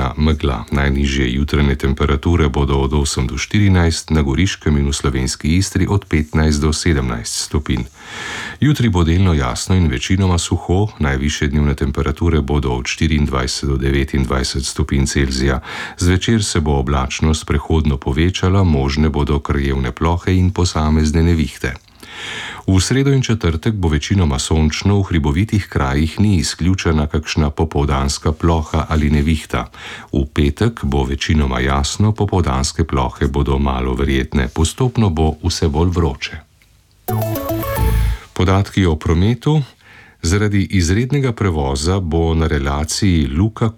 delna megla. Najnižje jutranje temperature bodo od 8 do 14, na Goriškem in v slovenski Istri od 15 do 17 stopinj. Jutri bo delno jasno in večinoma suho, najvišje dnevne temperature bodo od 24 do 29 stopinj Celzija. Zvečer se bo oblačnost prehodno povečala, možne bodo krajevne plohe in posamezne nevihte. V sredo in četrtek bo večinoma sončno, v hribovitih krajih ni izključena kakšna popoldanska ploha ali nevihta. V petek bo večinoma jasno, popoldanske plohe bodo malo verjetne, postopno bo vse bolj vroče. Podatki o prometu. Zaradi izrednega prevoza bo na relaciji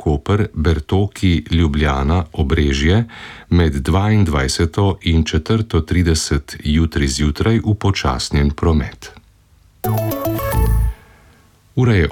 Luka-Koper-Bertoki-Ljubljana-Obrežje med 22. in 4:30 jutri zjutraj upočasnjen promet. Ura je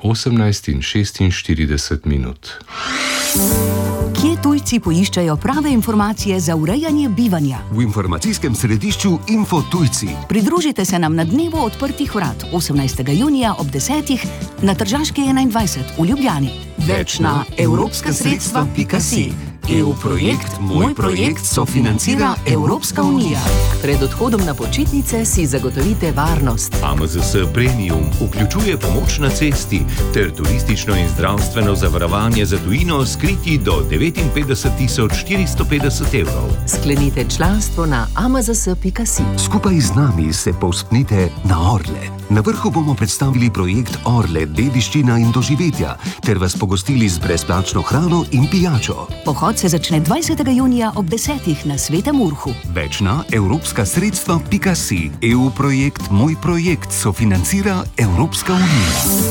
18:46. Kje tujci poiščajo prave informacije za urejanje bivanja? V informacijskem središču Info Tujci. Pridružite se nam na dnevu odprtih vrat 18. junija ob 10. na Tržaški 21 v Ljubljani. Več na evropskasredstva.si. EU projekt Moj projekt sofinancira Evropska unija. Pred odhodom na počitnice si zagotovite varnost. AMZS Premium vključuje pomoč na cesti ter turistično in zdravstveno zavarovanje za tujino s kriti do 59.450 evrov. Sklenite članstvo na amzs.si. Skupaj z nami se povzpnite na Orle. Na vrhu bomo predstavili projekt Orle, dediščina in doživetja, ter vas pogostili z brezplačno hrano in pijačo. Pohod se začne 20. junija ob 10. na Svetem Urhu. Več na evropskasredstva.si. EU projekt Moj projekt sofinancira Evropska unija.